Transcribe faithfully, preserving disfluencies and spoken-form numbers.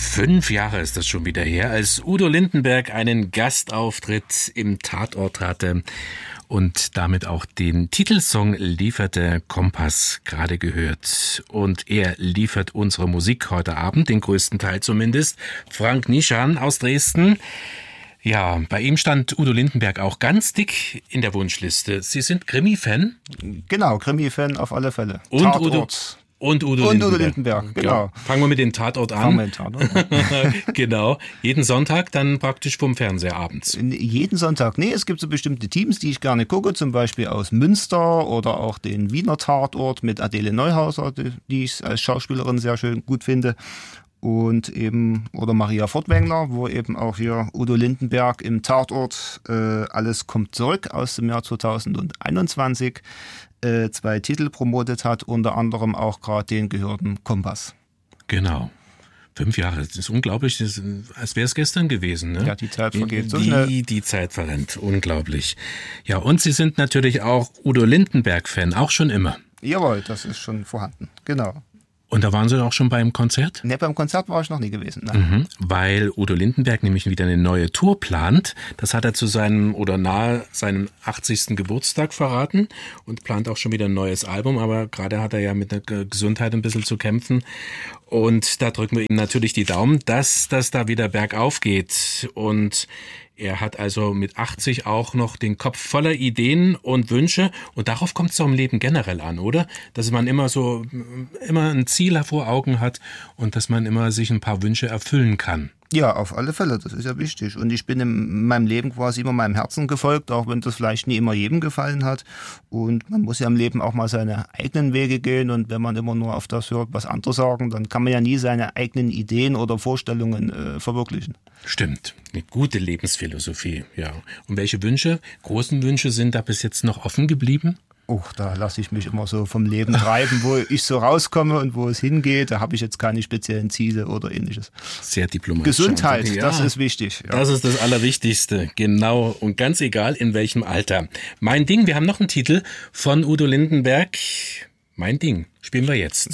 Fünf Jahre ist das schon wieder her, als Udo Lindenberg einen Gastauftritt im Tatort hatte und damit auch den Titelsong lieferte, Kompass, gerade gehört. Und er liefert unsere Musik heute Abend, den größten Teil zumindest. Frank Nischan aus Dresden. Ja, bei ihm stand Udo Lindenberg auch ganz dick in der Wunschliste. Sie sind Krimi-Fan? Genau, Krimi-Fan auf alle Fälle. Und Tatort. Udo Und Udo und Lindenberg. Udo Lindenberg, genau. Ja, fangen wir mit dem Tatort an. Fangen wir mit dem Tatort an. Genau. Jeden Sonntag dann praktisch vom Fernseher abends. Jeden Sonntag. Nee, es gibt so bestimmte Teams, die ich gerne gucke, zum Beispiel aus Münster oder auch den Wiener Tatort mit Adele Neuhauser, die ich als Schauspielerin sehr schön gut finde. Und eben, oder Maria Fortwängler, wo eben auch hier Udo Lindenberg im Tatort äh, Alles kommt zurück aus dem Jahr zweitausendeinundzwanzig äh, zwei Titel promotet hat, unter anderem auch gerade den gehörten Kompass. Genau. Fünf Jahre, das ist unglaublich, das ist, als wäre es gestern gewesen. Ne? Ja, die Zeit vergeht so die, schnell. Die Zeit verrennt, unglaublich. Ja, und Sie sind natürlich auch Udo Lindenberg-Fan, auch schon immer. Jawohl, das ist schon vorhanden, genau. Und da waren Sie auch schon beim Konzert? Ne, beim Konzert war ich noch nie gewesen. Nein. Mhm, weil Udo Lindenberg nämlich wieder eine neue Tour plant. Das hat er zu seinem oder nahe seinem achtzigsten Geburtstag verraten und plant auch schon wieder ein neues Album. Aber gerade hat er ja mit der Gesundheit ein bisschen zu kämpfen. Und da drücken wir ihm natürlich die Daumen, dass das da wieder bergauf geht. Und er hat also mit achtzig auch noch den Kopf voller Ideen und Wünsche. Und darauf kommt es doch im Leben generell an, oder? Dass man immer so, immer ein Ziel vor Augen hat und dass man immer sich ein paar Wünsche erfüllen kann. Ja, auf alle Fälle, das ist ja wichtig. Und ich bin in meinem Leben quasi immer meinem Herzen gefolgt, auch wenn das vielleicht nie immer jedem gefallen hat. Und man muss ja im Leben auch mal seine eigenen Wege gehen. Und wenn man immer nur auf das hört, was andere sagen, dann kann man ja nie seine eigenen Ideen oder Vorstellungen äh, verwirklichen. Stimmt, eine gute Lebensphilosophie, ja. Und welche Wünsche, großen Wünsche sind da bis jetzt noch offen geblieben? Oh, da lasse ich mich immer so vom Leben treiben, wo ich so rauskomme und wo es hingeht. Da habe ich jetzt keine speziellen Ziele oder ähnliches. Sehr diplomatisch. Gesundheit, ja, das ist wichtig. Ja. Das ist das Allerwichtigste, genau. Und ganz egal, in welchem Alter. Mein Ding, wir haben noch einen Titel von Udo Lindenberg. Mein Ding, spielen wir jetzt.